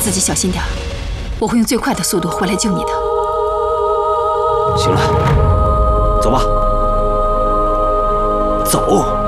自己小心点，我会用最快的速度回来救你的。 行了，走吧，走。